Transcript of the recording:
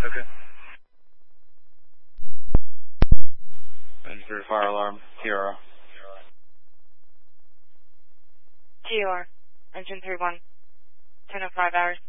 Okay. Engine 3 fire alarm, TR. TR, engine 3-1, 10:05 hours.